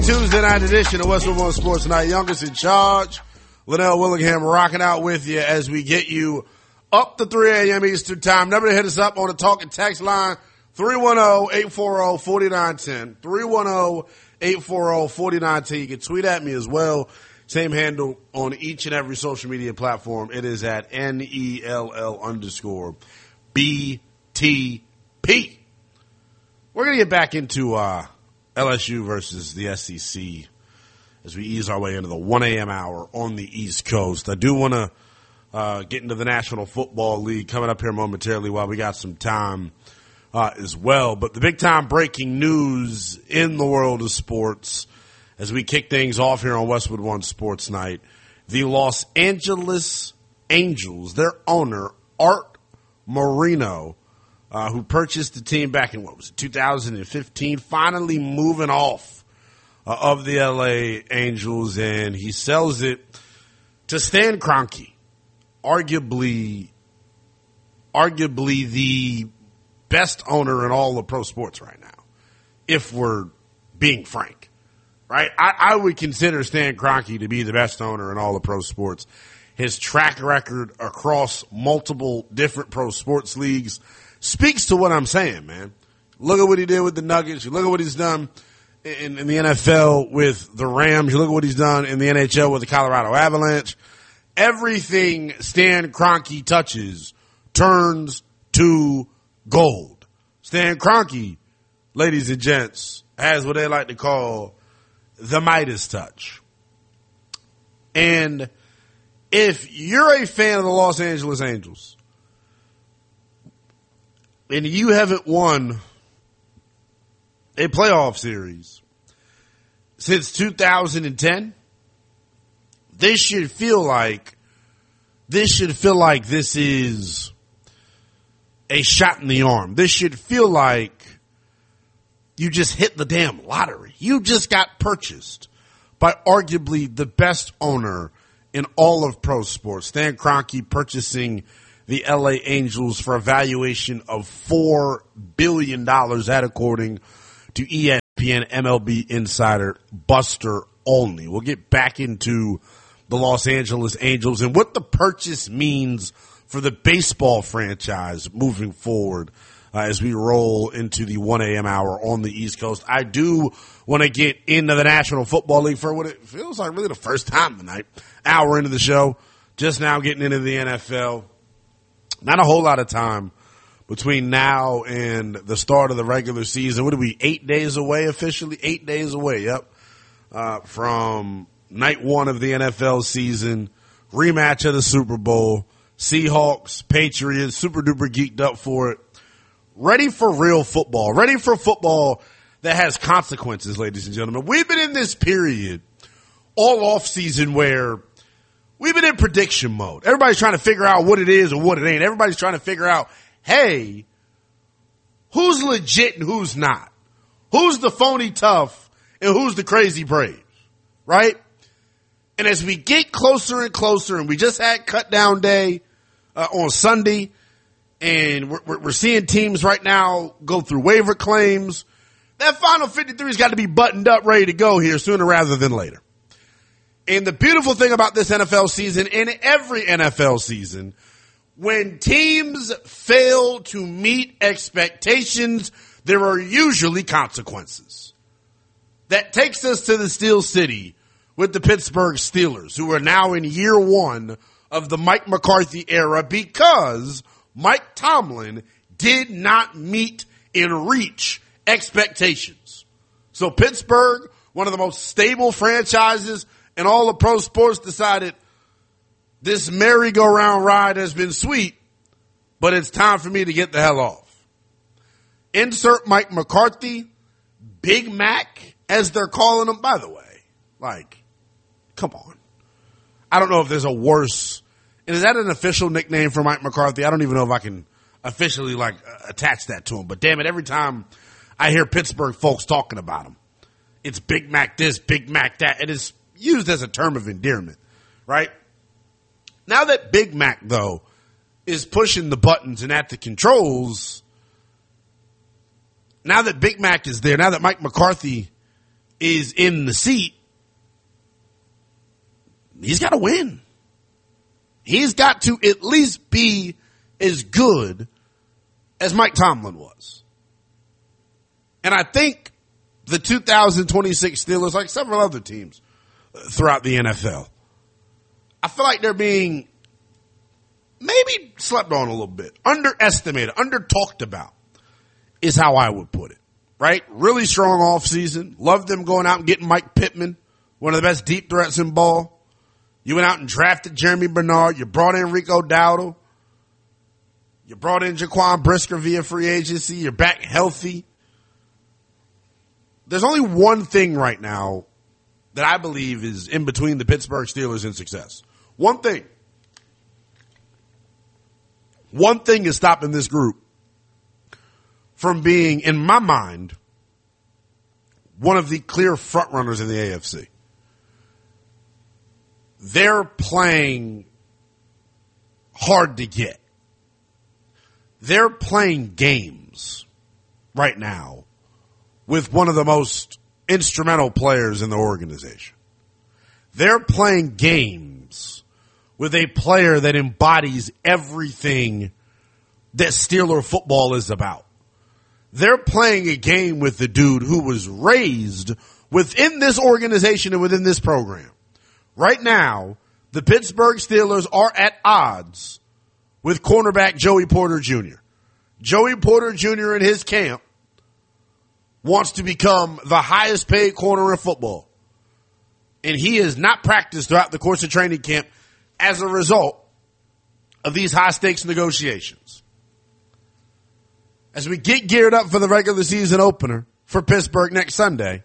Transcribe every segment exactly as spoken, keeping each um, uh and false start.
Tuesday night edition of Westwood One Sports Night. Youngest in charge, Linnell Willingham, rocking out with you as we get you up to three a.m. Eastern Time. Number to hit us up on the talk and text line, three one zero, eight four zero, four nine one zero. three one zero, eight four zero, four nine one zero. You can tweet at me as well. Same handle on each and every social media platform. It is at N E L L underscore B T P. We're going to get back into uh, L S U versus the S E C as we ease our way into the one a.m. hour on the East Coast. I do want to uh, get into the National Football League coming up here momentarily while we got some time uh, as well. But the big-time breaking news in the world of sports as we kick things off here on Westwood One Sports Night, the Los Angeles Angels, their owner, Art Moreno, uh, who purchased the team back in, what was it, two thousand fifteen, finally moving off uh, of the L A Angels, and he sells it to Stan Kroenke, arguably, arguably the best owner in all of pro sports right now, if we're being frank. Right, I, I would consider Stan Kroenke to be the best owner in all of pro sports. His track record across multiple different pro sports leagues speaks to what I'm saying, man. Look at what he did with the Nuggets. You look at what he's done in, in the N F L with the Rams. You look at what he's done in the N H L with the Colorado Avalanche. Everything Stan Kroenke touches turns to gold. Stan Kroenke, ladies and gents, has what they like to call the Midas touch. And if you're a fan of the Los Angeles Angels and you haven't won a playoff series since two thousand ten, this should feel like this should feel like this is a shot in the arm. This should feel like you just hit the damn lottery. You just got purchased by arguably the best owner in all of pro sports. Stan Kroenke purchasing the L A Angels for a valuation of four billion dollars, that according to E S P N M L B insider Buster Olney. We'll get back into the Los Angeles Angels and what the purchase means for the baseball franchise moving forward. Uh, as we roll into the one a.m. hour on the East Coast. I do want to get into the National Football League for what it feels like really the first time tonight. Hour into the show, just now getting into the N F L. Not a whole lot of time between now and the start of the regular season. What are we, eight days away officially? Eight days away, yep, uh, from night one of the N F L season, rematch of the Super Bowl, Seahawks, Patriots, super duper geeked up for it. Ready for real football. Ready for football that has consequences, ladies and gentlemen. We've been in this period all off season where we've been in prediction mode. Everybody's trying to figure out what it is and what it ain't. Everybody's trying to figure out, hey, who's legit and who's not? Who's the phony tough and who's the crazy brave, right? And as we get closer and closer, and we just had cut down day uh, on Sunday, and we're, we're seeing teams right now go through waiver claims. That final fifty-three's got to be buttoned up, ready to go here sooner rather than later. And the beautiful thing about this N F L season, and every N F L season, when teams fail to meet expectations, there are usually consequences. That takes us to the Steel City with the Pittsburgh Steelers, who are now in year one of the Mike McCarthy era because Mike Tomlin did not meet and reach expectations. So Pittsburgh, one of the most stable franchises in all of pro sports, decided this merry-go-round ride has been sweet, but it's time for me to get the hell off. Insert Mike McCarthy, Big Mac, as they're calling him. By the way, like, come on. I don't know if there's a worse... And is that an official nickname for Mike McCarthy? I don't even know if I can officially, like, uh, attach that to him. But damn it, every time I hear Pittsburgh folks talking about him, it's Big Mac this, Big Mac that. It is used as a term of endearment, right? Now that Big Mac, though, is pushing the buttons and at the controls, now that Big Mac is there, now that Mike McCarthy is in the seat, he's got to win. He's got to at least be as good as Mike Tomlin was. And I think the two thousand twenty-six Steelers, like several other teams throughout the N F L, I feel like they're being maybe slept on a little bit, underestimated, under talked about is how I would put it, right? Really strong offseason. Love them going out and getting Mike Pittman, one of the best deep threats in ball. You went out and drafted Jeremy Bernard. You brought in Rico Dowdle. You brought in Jaquan Brisker via free agency. You're back healthy. There's only one thing right now that I believe is in between the Pittsburgh Steelers and success. One thing. One thing is stopping this group from being, in my mind, one of the clear frontrunners in the A F C. They're playing hard to get. They're playing games right now with one of the most instrumental players in the organization. They're playing games with a player that embodies everything that Steeler football is about. They're playing a game with the dude who was raised within this organization and within this program. Right now, the Pittsburgh Steelers are at odds with cornerback Joey Porter Junior Joey Porter Junior in his camp wants to become the highest paid corner in football. And he has not practiced throughout the course of training camp as a result of these high stakes negotiations. As we get geared up for the regular season opener for Pittsburgh next Sunday,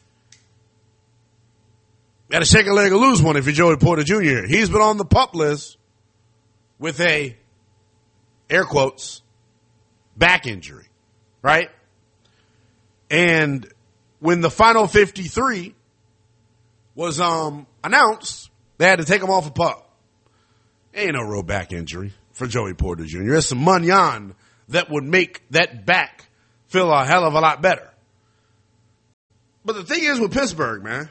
got to shake a leg or lose one if you're Joey Porter Junior He's been on the PUP list with a, air quotes, back injury, right? And when the final fifty-three was um announced, they had to take him off of PUP. Ain't no real back injury for Joey Porter Junior There's some money on that would make that back feel a hell of a lot better. But the thing is with Pittsburgh, man,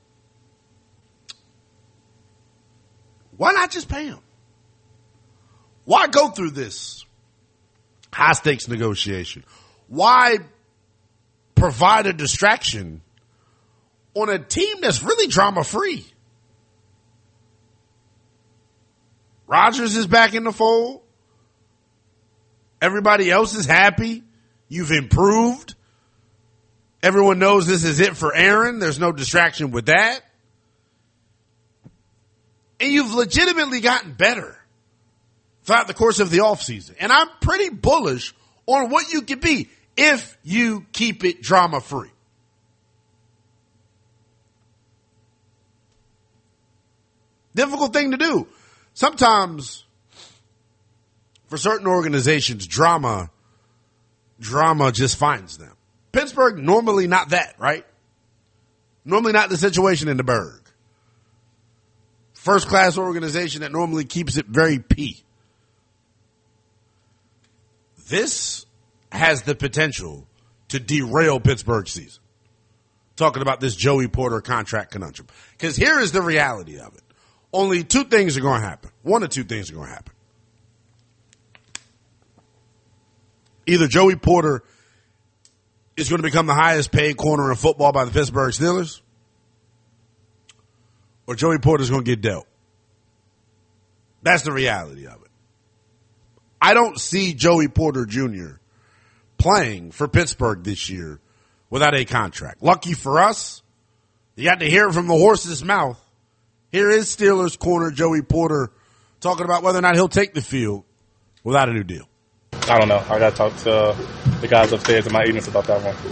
why not just pay him? Why go through this high stakes negotiation? Why provide a distraction on a team that's really drama free? Rodgers is back in the fold. Everybody else is happy. You've improved. Everyone knows this is it for Aaron. There's no distraction with that. And you've legitimately gotten better throughout the course of the offseason. And I'm pretty bullish on what you can be if you keep it drama free. Difficult thing to do. Sometimes for certain organizations, drama, drama just finds them. Pittsburgh, normally not that, right? Normally not the situation in the Berg. First class organization that normally keeps it very P. This has the potential to derail Pittsburgh's season. Talking about this Joey Porter contract conundrum. Because here is the reality of it. Only two things are going to happen. One or two things are going to happen. Either Joey Porter is going to become the highest paid corner in football by the Pittsburgh Steelers, or Joey Porter is going to get dealt. That's the reality of it. I don't see Joey Porter Junior playing for Pittsburgh this year without a contract. Lucky for us, you got to hear it from the horse's mouth. Here is Steelers corner Joey Porter talking about whether or not he'll take the field without a new deal. I don't know. I got to talk to the guys upstairs in my agents about that one.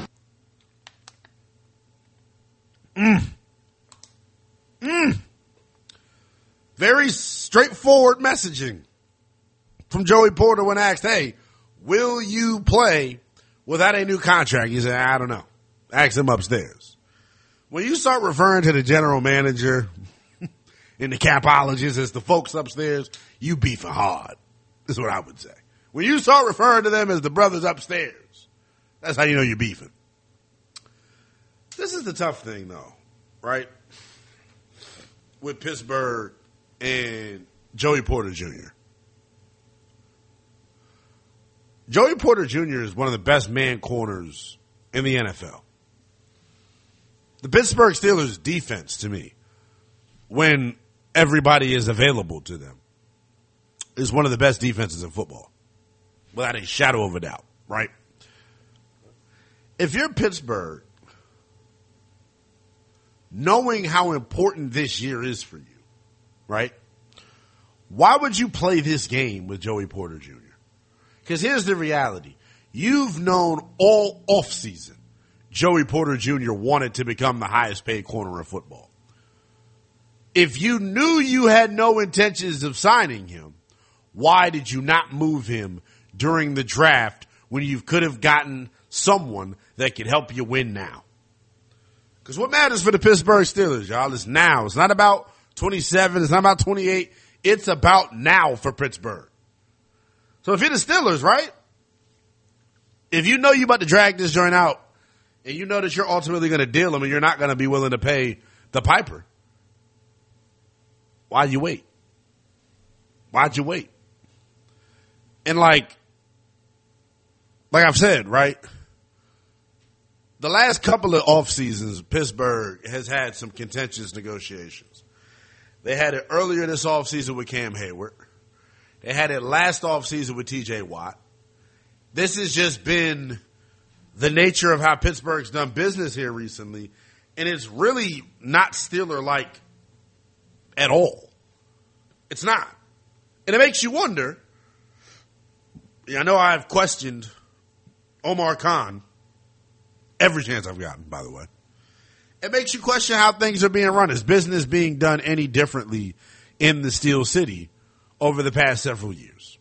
Mm. Mm. Very straightforward messaging from Joey Porter when asked, hey, will you play without a new contract? He said, I don't know. Ask him upstairs. When you start referring to the general manager and the capologists as the folks upstairs, you beefing hard, is what I would say. When you start referring to them as the brothers upstairs, that's how you know you're beefing. This is the tough thing, though, right? With Pittsburgh and Joey Porter Junior Joey Porter Junior is one of the best man corners in the N F L. The Pittsburgh Steelers defense, to me, when everybody is available to them, is one of the best defenses in football. Without a shadow of a doubt, right? If you're Pittsburgh, knowing how important this year is for you, right? Why would you play this game with Joey Porter Junior? Because here's the reality. You've known all offseason Joey Porter Junior wanted to become the highest paid corner in football. If you knew you had no intentions of signing him, why did you not move him during the draft when you could have gotten someone that could help you win now? Because what matters for the Pittsburgh Steelers, y'all, is now. It's not about twenty-seven. It's not about twenty-eight. It's about now for Pittsburgh. So if you're the Steelers, right? If you know you're about to drag this joint out and you know that you're ultimately going to deal him and you're not going to be willing to pay the piper, why'd you wait? Why'd you wait? And like, like I've said, right? The last couple of off seasons, Pittsburgh has had some contentious negotiations. They had it earlier this offseason with Cam Hayward. They had it last offseason with T J Watt. This has just been the nature of how Pittsburgh's done business here recently, and it's really not Steeler-like at all. It's not. And it makes you wonder. I know I've questioned Omar Khan every chance I've gotten, by the way. It makes you question how things are being run. Is business being done any differently in the Steel City over the past several years?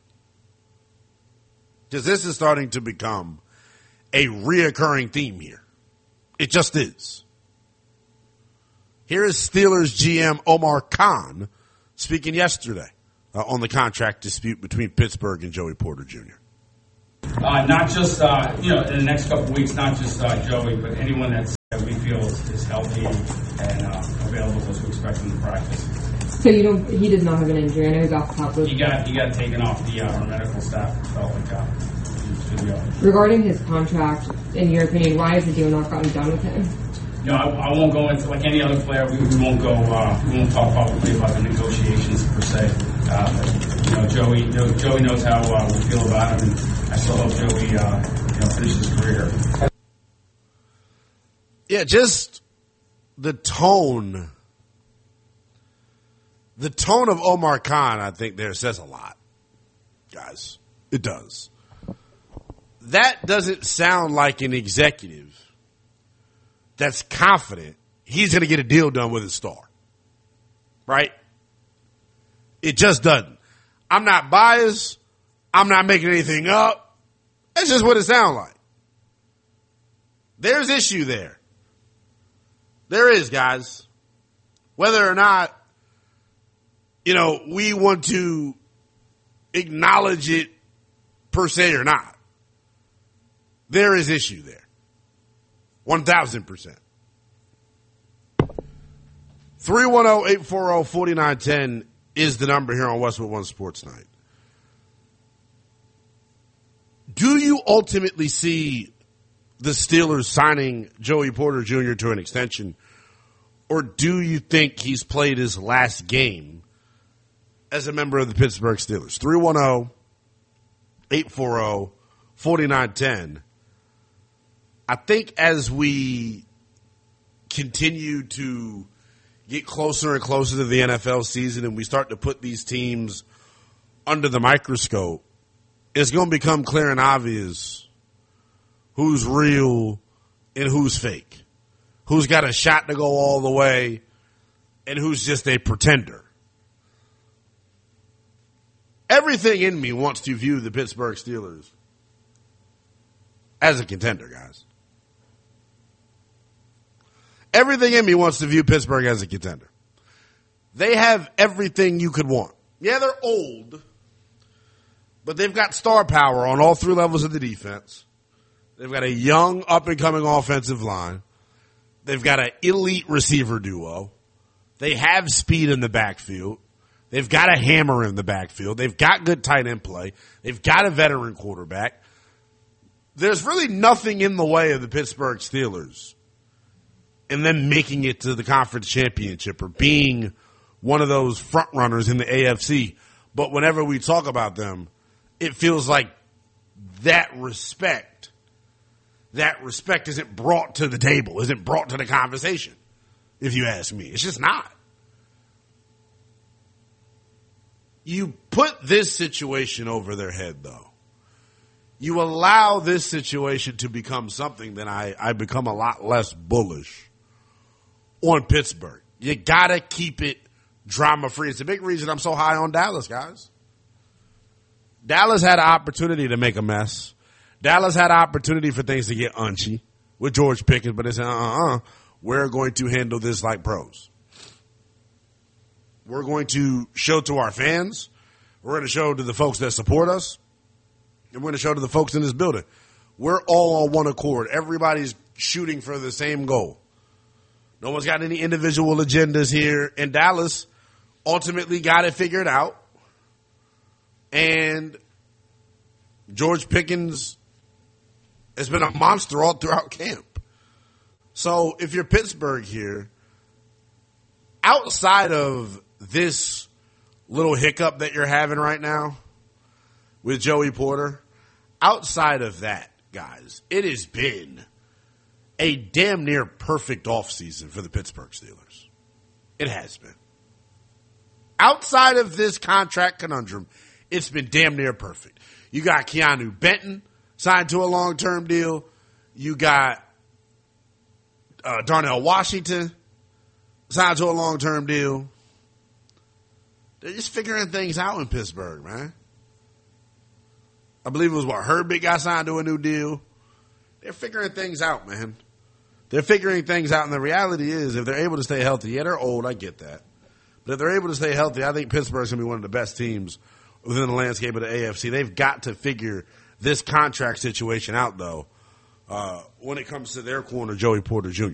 Because this is starting to become a reoccurring theme here. It just is. Here is Steelers G M Omar Khan speaking yesterday uh, on the contract dispute between Pittsburgh and Joey Porter Junior Uh, not just, uh, you know, in the next couple of weeks, not just uh, Joey, but anyone that's, that we feel is, is healthy and uh, available as we expect him to practice. So you don't, he does not have an injury. I know he's off the top list. He got, he got taken off the, uh, our medical staff. Felt like uh, he was good to go. Regarding his contract, in your opinion, why has the deal not gotten done with him? No, I, I won't go into, like any other player, we, we won't go, uh, we won't talk publicly about the negotiations per se. Uh, but, you know, Joey, you know, Joey knows how uh, we feel about him, and I still hope Joey, uh, you know, finishes his career. Yeah, just the tone, the tone of Omar Khan, I think there says a lot, guys. It does. That doesn't sound like an executive that's confident he's going to get a deal done with his star, right? It just doesn't. I'm not biased. I'm not making anything up. That's just what it sounds like. There's issue there. There is, guys. Whether or not, you know, we want to acknowledge it per se or not, there is issue there. one thousand percent. three one zero, eight four zero, four nine one zero is the number here on Westwood One Sports Night. Do you ultimately see the Steelers signing Joey Porter Junior to an extension, or do you think he's played his last game as a member of the Pittsburgh Steelers? three one zero, eight four zero, four nine one zero. I think as we continue to get closer and closer to the N F L season and we start to put these teams under the microscope, it's going to become clear and obvious who's real and who's fake, who's got a shot to go all the way and who's just a pretender. Everything in me wants to view the Pittsburgh Steelers as a contender, guys. Everything in me wants to view Pittsburgh as a contender. They have everything you could want. Yeah, they're old, but they've got star power on all three levels of the defense. They've got a young, up-and-coming offensive line. They've got an elite receiver duo. They have speed in the backfield. They've got a hammer in the backfield. They've got good tight end play. They've got a veteran quarterback. There's really nothing in the way of the Pittsburgh Steelers and them making it to the conference championship or being one of those front runners in the A F C. But whenever we talk about them, it feels like that respect, that respect isn't brought to the table, isn't brought to the conversation, if you ask me. It's just not. You put this situation over their head, though. You allow this situation to become something that I, I become a lot less bullish on Pittsburgh. You got to keep it drama-free. It's a big reason I'm so high on Dallas, guys. Dallas had an opportunity to make a mess. Dallas had an opportunity for things to get unchy with George Pickens, but they said, uh-uh, we're going to handle this like pros. We're going to show to our fans. We're going to show to the folks that support us. And we're going to show to the folks in this building. We're all on one accord. Everybody's shooting for the same goal. No one's got any individual agendas here. And Dallas ultimately got it figured out. And George Pickens has been a monster all throughout camp. So if you're Pittsburgh here, outside of this little hiccup that you're having right now with Joey Porter, outside of that, guys, it has been a damn near perfect offseason for the Pittsburgh Steelers. It has been. Outside of this contract conundrum, it's been damn near perfect. You got Keanu Benton signed to a long-term deal. You got uh, Darnell Washington signed to a long-term deal. They're just figuring things out in Pittsburgh, man. I believe it was what, Herbig got signed to a new deal. They're figuring things out, man. They're figuring things out, and the reality is, if they're able to stay healthy, yeah, they're old, I get that. But if they're able to stay healthy, I think Pittsburgh's going to be one of the best teams within the landscape of the A F C. They've got to figure this contract situation out, though, uh, when it comes to their corner, Joey Porter Junior